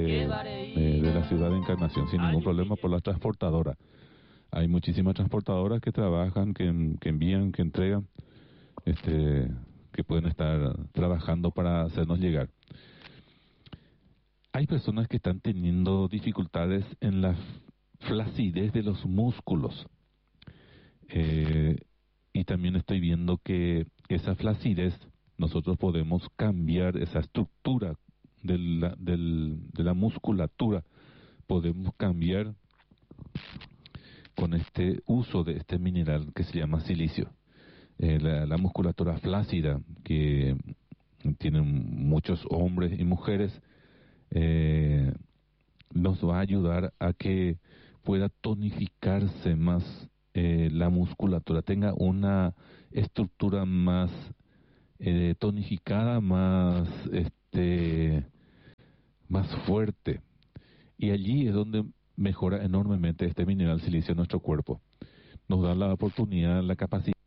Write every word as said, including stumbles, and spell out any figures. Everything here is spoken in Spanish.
eh, de la ciudad de Encarnación sin ningún problema por la transportadora. Hay muchísimas transportadoras que trabajan, que, que envían, que entregan, este, que pueden estar trabajando para hacernos llegar. Hay personas que están teniendo dificultades en la flacidez de los músculos. Eh, y también estoy viendo que esa flacidez, nosotros podemos cambiar esa estructura de la, del, de la musculatura, podemos cambiar con este uso de este mineral que se llama silicio. Eh, la, la musculatura flácida que tienen muchos hombres y mujeres eh, nos va a ayudar a que pueda tonificarse más eh, la musculatura, tenga una estructura más eh, tonificada, más este más fuerte, y allí es donde mejora enormemente este mineral silicio en nuestro cuerpo. Nos da la oportunidad, la capacidad